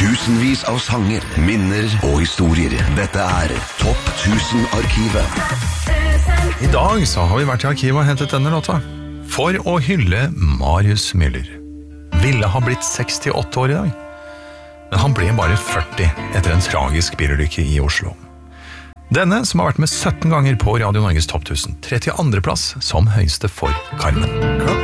Tusenvis av sanger, minner og historier. Dette Topp 1000-arkivet. I dag så har vi vært i arkivet og hentet denne låta for å hylle Marius Müller. Ville ha blitt 68 år i dag, men han ble bare 40 etter en tragisk bilulykke i Oslo. Denne som har vært med 17 ganger på Radio Norges Topp 1000, 32. plass som høyeste for Carmen.